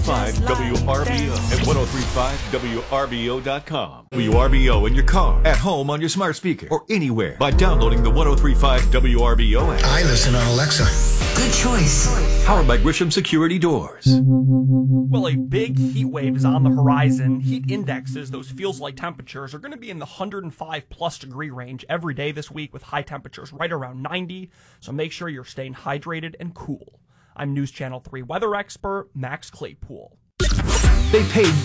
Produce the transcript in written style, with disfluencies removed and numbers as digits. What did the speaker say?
1035 WRBO and 1035WRBO.com. WRBO in your car, at home on your smart speaker, or anywhere by downloading the 1035 WRBO app. I listen on Alexa. Good choice. Powered by Grisham Security Doors. Well, a big heat wave is on the horizon. Heat indexes, those feels-like temperatures, are going to be in the 105-plus degree range every day this week with high temperatures right around 90, so make sure you're staying hydrated and cool. I'm News Channel 3 weather expert Max Claypool. They paid